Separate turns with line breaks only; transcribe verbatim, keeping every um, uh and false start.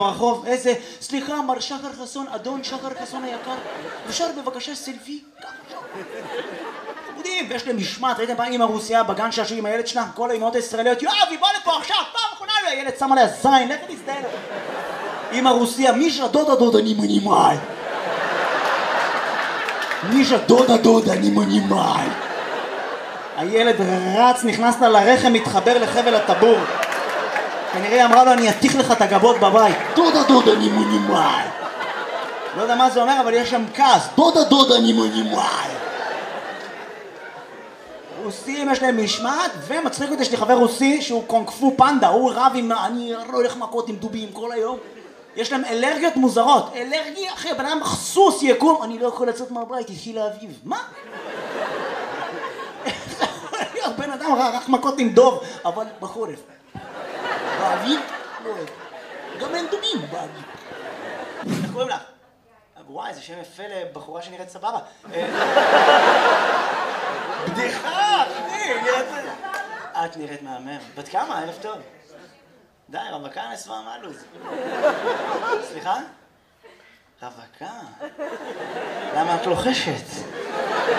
ברחוב, איזה, סליחה, מר שחר חסון, אדון שחר חסון היקר, אפשר בבקשה סלפי? חמודים, ויש להם משמעת, ראיתם פעם אמא רוסיה בגן שעשו עם הילד שלה, כל האמהות הישראליות, יואב, היא באה לפה עכשיו, פעם אחרונה, הילד שם עליה זין, לך תזדהה לה. אמא רוסיה, מישה דודה דודה נימה נימאי. מישה דודה דודה נימה נימאי. הילד רץ, נכנס לה לרחם, מתחבר לחבל הטבור. כנראה היא אמרה לו, אני אתיך לך את הגבות בבית. דודה דודה נימו נימאי. לא יודע מה זה אומר, אבל יש שם כעס. דודה דודה נימו נימאי. רוסים יש להם משמעת, ומצחיק אותי, יש לי חבר רוסי שהוא קונג-פו פנדה, הוא רב עם, אני לא הולך מכות עם דובים כל היום. יש להם אלרגיות מוזרות. אלרגי, אחי, בן אדם סוס יקום, אני לא יכול לצאת מהבית, התחיל האביב. מה? זה יכול להיות בן אדם רק מכות עם דוב, אבל בחורף. באביב? לא אוהב. גם אין דומים באביב. איך קוראים לך? וואי, זה שם יפה לבחורה שנראית סבבה. בדיחה, אחי! את נראית מהמם. בת כמה? ערב טוב. די, רווקה נסווה מהלוז. סליחה? רווקה? למה את לוחשת?